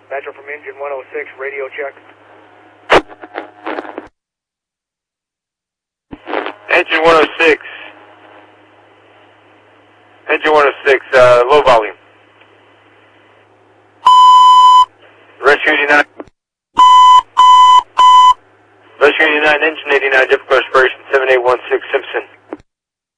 Metro from engine 106, radio check. Engine 106. Engine 106, low volume. Rescue 89. Rescue 89, engine 89, difficult expiration 7816 Simpson.